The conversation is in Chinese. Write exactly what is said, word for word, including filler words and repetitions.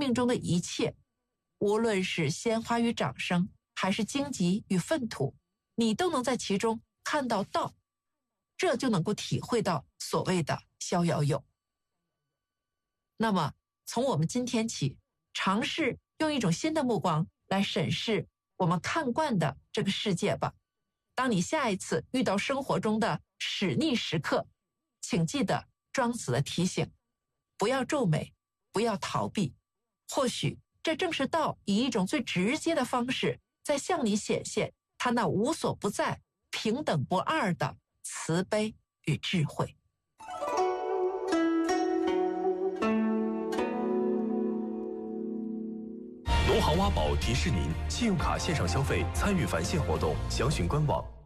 命中的一切，无论是鲜花与掌声，还是荆棘与粪土，你都能在其中看到道，这就能够体会到所谓的逍遥游。那么从我们今天起，尝试用一种新的目光来审视我们看惯的这个世界吧。当你下一次遇到生活中的屎逆时刻，请记得庄子的提醒，不要皱眉，不要逃避，或许这正是道以一种最直接的方式在向你显现他那无所不在、平等不二的慈悲与智慧。 农行挖宝提示您，信用卡线上消费参与返现活动，详询官网。